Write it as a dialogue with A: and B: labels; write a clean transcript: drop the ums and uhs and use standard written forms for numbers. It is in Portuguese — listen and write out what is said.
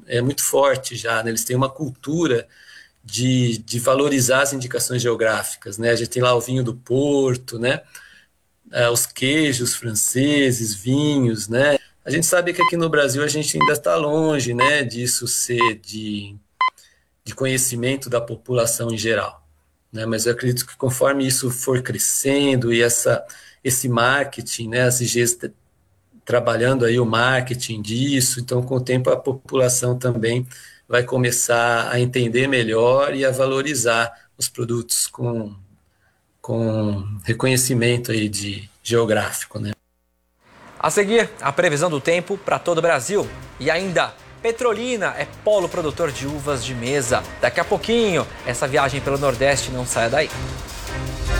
A: é muito forte já, né? Eles têm uma cultura de valorizar as indicações geográficas, né? A gente tem lá o vinho do Porto, né? Os queijos franceses, vinhos, né? A gente sabe que aqui no Brasil a gente ainda está longe, né, disso ser de conhecimento da população em geral, né? Mas eu acredito que conforme isso for crescendo e esse marketing, né, as IGs trabalhando aí o marketing disso, então com o tempo a população também vai começar a entender melhor e a valorizar os produtos com reconhecimento aí de geográfico, né?
B: A seguir, a previsão do tempo para todo o Brasil. E ainda, Petrolina é polo produtor de uvas de mesa. Daqui a pouquinho, essa viagem pelo Nordeste, não saia daí.